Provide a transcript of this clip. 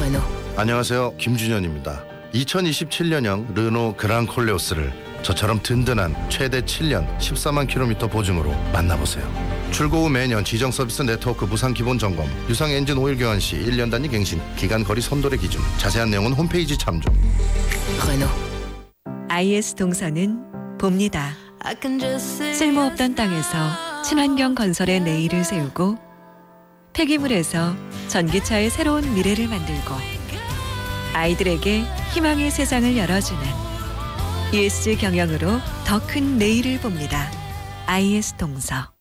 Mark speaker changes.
Speaker 1: 안녕하세요, 김준현입니다. 2027년형 르노 그랑 콜레오스를 저처럼 든든한 최대 7년 14만 킬로미터 보증으로 만나보세요. 출고 후 매년 지정 서비스 네트워크 무상 기본 점검, 유상 엔진 오일 교환 시 1년 단위 갱신, 기간 거리 선도의 기준, 자세한 내용은 홈페이지 참조.
Speaker 2: IS 동서는 봅니다. 쓸모없던 땅에서 친환경 건설의 내일을 세우고 폐기물에서 전기차의 새로운 미래를 만들고 아이들에게 희망의 세상을 열어주는 ESG 경영으로 더 큰 내일을 봅니다. IS 동서.